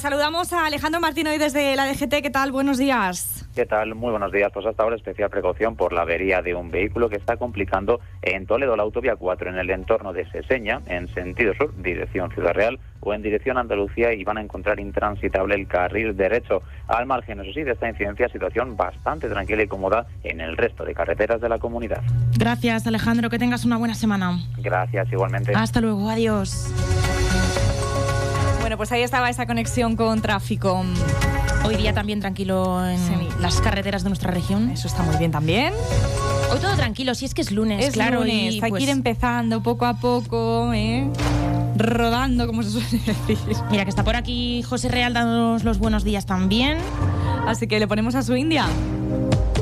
saludamos a Alejandro Martín hoy desde la DGT. ¿Qué tal? Buenos días. ¿Qué tal? Muy buenos días. Pues hasta ahora especial precaución por la avería de un vehículo que está complicando en Toledo la autovía 4 en el entorno de Seseña, en sentido sur, dirección Ciudad Real, o en dirección Andalucía, y van a encontrar intransitable el carril derecho. Al margen, eso sí, de esta incidencia, situación bastante tranquila y cómoda en el resto de carreteras de la comunidad. Gracias, Alejandro. Que tengas una buena semana. Gracias, igualmente. Hasta luego. Adiós. Bueno, pues ahí estaba esa conexión con tráfico. Hoy día también tranquilo en las carreteras de nuestra región. Eso está muy bien también. Hoy todo tranquilo, si es que es lunes, Es claro. lunes, hay que ir empezando poco a poco, rodando, como se suele decir. Mira que está por aquí José Real dándonos los buenos días también. Así que le ponemos a su India.